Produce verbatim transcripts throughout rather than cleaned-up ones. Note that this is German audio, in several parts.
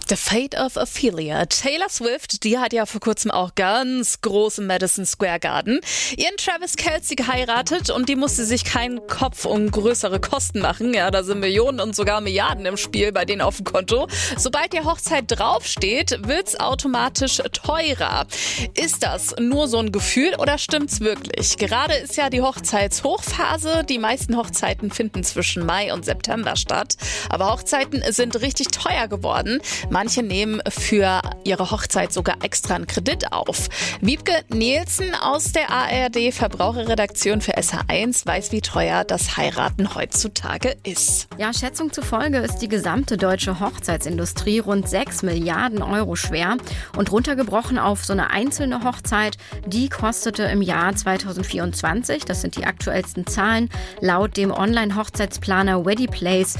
The Fate of Ophelia. Taylor Swift, die hat ja vor kurzem auch ganz groß im Madison Square Garden ihren Travis Kelce geheiratet und die musste sich keinen Kopf um größere Kosten machen. Ja, da sind Millionen und sogar Milliarden im Spiel bei denen auf dem Konto. Sobald die Hochzeit draufsteht, wird's automatisch teurer. Ist das nur so ein Gefühl oder stimmt's wirklich? Gerade ist ja die Hochzeitshochphase. Die meisten Hochzeiten finden zwischen Mai und September statt. Aber Hochzeiten sind richtig teuer geworden. Manche nehmen für ihre Hochzeit sogar extra einen Kredit auf. Wiebke Nielsen aus der A R D-Verbraucherredaktion für S H eins weiß, wie teuer das Heiraten heutzutage ist. Ja, Schätzung zufolge ist die gesamte deutsche Hochzeitsindustrie rund sechs Milliarden Euro schwer. Und runtergebrochen auf so eine einzelne Hochzeit, die kostete im Jahr zweitausendvierundzwanzig, das sind die aktuellsten Zahlen, laut dem Online-Hochzeitsplaner Weddingplace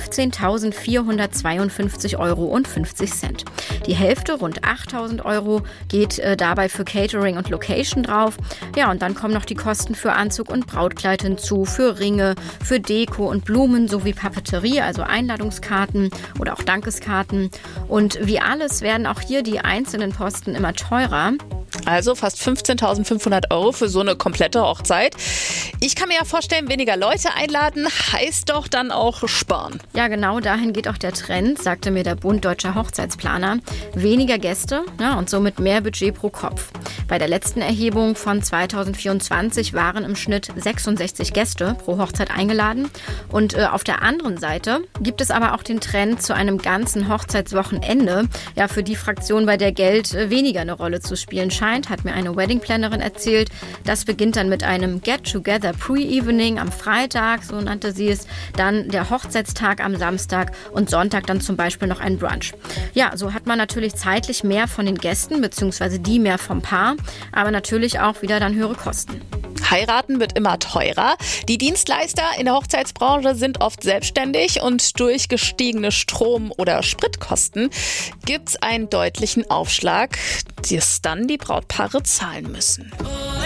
fünfzehntausendvierhundertzweiundfünfzig Euro und fünfzig Cent. Die Hälfte, rund achttausend Euro, geht äh, dabei für Catering und Location drauf. Ja, und dann kommen noch die Kosten für Anzug und Brautkleid hinzu, für Ringe, für Deko und Blumen sowie Papeterie, also Einladungskarten oder auch Dankeskarten. Und wie alles werden auch hier die einzelnen Posten immer teurer. Also fast fünfzehntausendfünfhundert Euro für so eine komplette Hochzeit. Ich kann mir ja vorstellen, weniger Leute einladen heißt doch dann auch sparen. Ja, genau dahin geht auch der Trend, sagte mir der Bund Deutscher Hochzeitsplaner. Weniger Gäste, ja, und somit mehr Budget pro Kopf. Bei der letzten Erhebung von zweitausendvierundzwanzig waren im Schnitt sechsundsechzig Gäste pro Hochzeit eingeladen. Und äh, auf der anderen Seite gibt es aber auch den Trend zu einem ganzen Hochzeitswochenende. Ja, für die Fraktion, bei der Geld äh, weniger eine Rolle zu spielen scheint, hat mir eine Weddingplanerin erzählt. Das beginnt dann mit einem Get-Together Pre-Evening am Freitag, so nannte sie es. Dann der Hochzeitstag am Samstag und Sonntag dann zum Beispiel noch ein Brunch. Ja, so hat man natürlich zeitlich mehr von den Gästen, beziehungsweise die mehr vom Paar, aber natürlich auch wieder dann höhere Kosten. Heiraten wird immer teurer. Die Dienstleister in der Hochzeitsbranche sind oft selbstständig und durch gestiegene Strom- oder Spritkosten gibt es einen deutlichen Aufschlag, das dann die Brautpaare zahlen müssen.